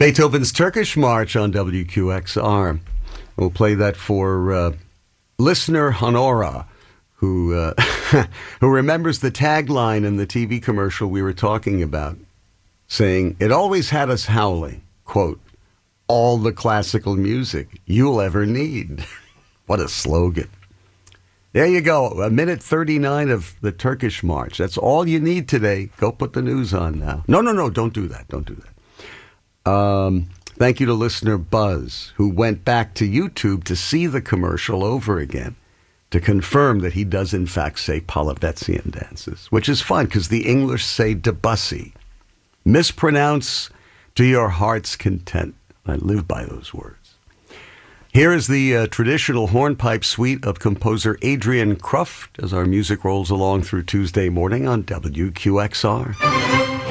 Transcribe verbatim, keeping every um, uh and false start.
Beethoven's Turkish March on W Q X R. We'll play that for uh, listener Honora, who uh, who remembers the tagline in the T V commercial we were talking about, saying, "It always had us howling," quote, "all the classical music you'll ever need." What a slogan. There you go, a minute thirty-nine of the Turkish March. That's all you need today. Go put the news on now. No, no, no, don't do that. Don't do that. Um, thank you to listener Buzz, who went back to YouTube to see the commercial over again to confirm that he does, in fact, say Polovetzian dances, which is fun because the English say Debussy. Mispronounce to your heart's content. I live by those words. Here is the uh, traditional hornpipe suite of composer Adrian Kruft as our music rolls along through Tuesday morning on W Q X R.